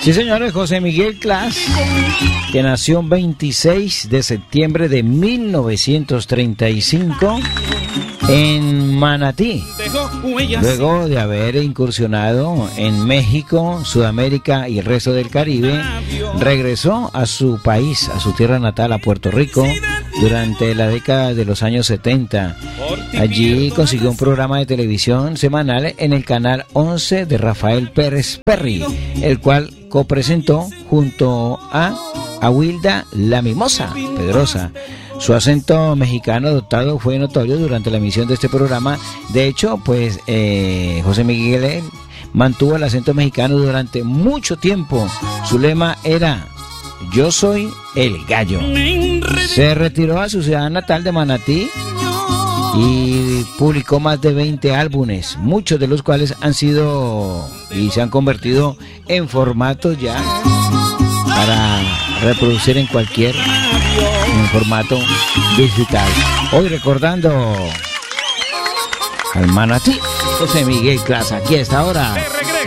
Sí, señores, José Miguel Clas, que nació el 26 de septiembre de 1935 en Manatí. Luego de haber incursionado en México, Sudamérica y el resto del Caribe, regresó a su país, a su tierra natal, a Puerto Rico, durante la década de los años 70. Allí consiguió un programa de televisión semanal en el canal 11 de Rafael Pérez Perry, el cual copresentó junto a Wilda La Mimosa Pedrosa. Su acento mexicano adoptado fue notorio durante la emisión de este programa. De hecho, pues José Miguel mantuvo el acento mexicano durante mucho tiempo. Su lema era: yo soy el gallo. Se retiró a su ciudad natal de Manatí y publicó más de 20 álbumes, muchos de los cuales han sido y se han convertido en formatos ya para reproducir en cualquier formato digital. Hoy recordando al Manatí, José Miguel Clas, aquí a esta hora